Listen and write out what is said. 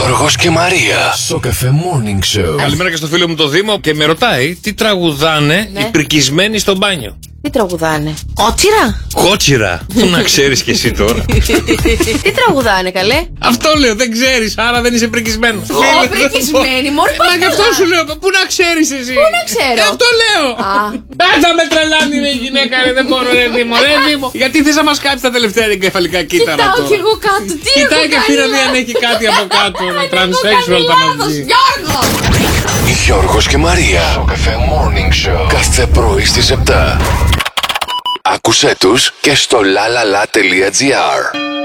Γιώργος και Μαρία. Στο Cafe Morning Show. Καλημέρα και στο φίλο μου το Δήμο και με ρωτάει τι τραγουδάνε οι πρικισμένοι στο μπάνιο. Τι τραγουδάνε? Κότσιρα. Κότσιρα. Πού να ξέρεις κι εσύ τώρα. Τι τραγουδάνε, καλέ? Αυτό λέω, δεν ξέρεις, άρα δεν είσαι πρικισμένο. Πρικισμένοι, μόνο Μα γι' αυτό σου λέω, πού να ξέρεις εσύ. Πού να ξέρω. Αυτό λέω. Πάντα με τρελάνει η γυναίκα, ρε, δεν μπορώ, ρε Δήμο, ρε Δήμο. Γιατί θες να μας κάτσει τα τελευταία εγκεφαλικά κύτταρα τώρα. Κοιτάω κι εγώ κάτω, τι έχω Κοιτάει και κάνει, αυτή να δει αν έχει κάτι από κάτω. Transsexual τα μας δει. Γιώργο! Γιώργος και Μαρία. Στο Cafe Morning Show. Κάθε πρωί στις 7. Άκουσέ τους και στο lalala.gr.